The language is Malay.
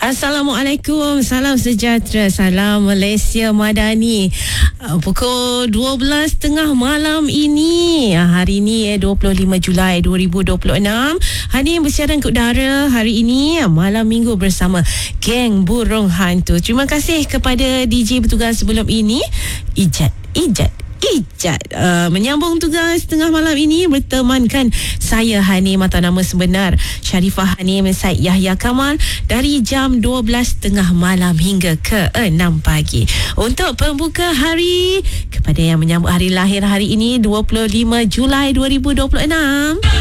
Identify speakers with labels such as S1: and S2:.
S1: Assalamualaikum, salam sejahtera, salam Malaysia Madani. Pukul 12.30 malam ini, hari ini 25 Julai 2026. Hani bersiaran ke udara hari ini malam minggu bersama geng Burung Hantu. Terima kasih kepada DJ bertugas sebelum ini, Ijat. Menyambung tugas tengah malam ini bertemankan saya Hani, mata nama sebenar Sharifah Hani Said Yahya Kamal, dari jam 12.30 malam hingga ke 6 pagi. Untuk pembuka hari, kepada yang menyambut hari lahir hari ini 25 Julai 2026,